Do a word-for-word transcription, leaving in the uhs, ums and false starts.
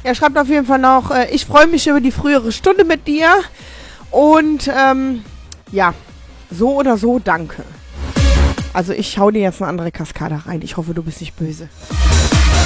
Er schreibt auf jeden Fall noch, äh, ich freue mich über die frühere Stunde mit dir. Und ähm, ja, so oder so, danke. Also ich hau dir jetzt eine andere Kaskade rein. Ich hoffe, du bist nicht böse.